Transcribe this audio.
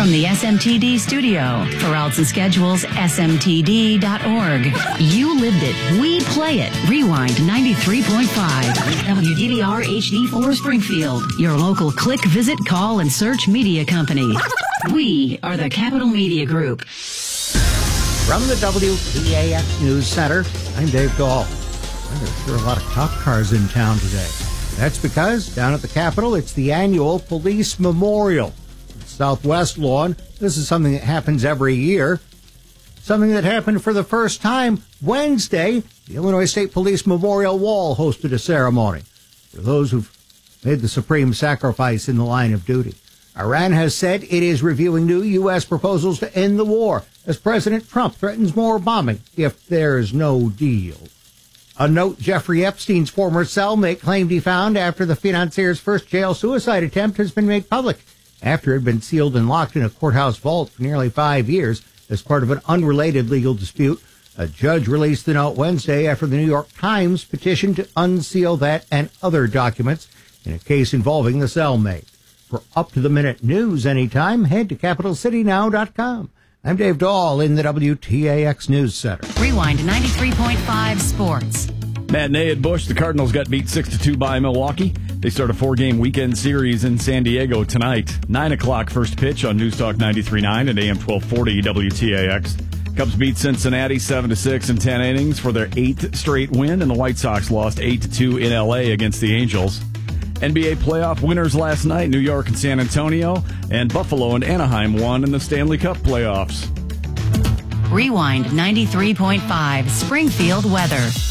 From the SMTD studio, for routes and schedules, smtd.org. You lived it. We play it. Rewind 93.5. WDVR HD4 Springfield. Your local click, visit, call, and search media company. We are the Capital Media Group. From the WTAX News Center, I'm Dave Dahl. There's sure a lot of cop cars in town today. That's because down at the Capitol, it's the annual Police Memorial. Southwest Lawn, this is something that happens every year. Something that happened for the first time Wednesday. The Illinois State Police Memorial Wall hosted a ceremony for those who've made the supreme sacrifice in the line of duty. Iran has said it is reviewing new U.S. proposals to end the war as President Trump threatens more bombing if there's no deal. A note Jeffrey Epstein's former cellmate claimed he found after the financier's first jail suicide attempt has been made public, after it had been sealed and locked in a courthouse vault for nearly 5 years as part of an unrelated legal dispute. A judge released the note Wednesday after the New York Times petitioned to unseal that and other documents in a case involving the cellmate. For up-to-the-minute news anytime, head to CapitalCityNow.com. I'm Dave Dahl in the WTAX News Center. Rewind 93.5 Sports. Matinee at Busch. The Cardinals got beat 6-2 by Milwaukee. They start a 4-game weekend series in San Diego tonight. 9 o'clock first pitch on Newstalk 93.9 and AM 1240 WTAX. Cubs beat Cincinnati 7-6 in 10 innings for their 8th straight win, and the White Sox lost 8-2 in L.A. against the Angels. NBA playoff winners last night, New York and San Antonio, and Buffalo and Anaheim won in the Stanley Cup playoffs. Rewind 93.5 Springfield weather.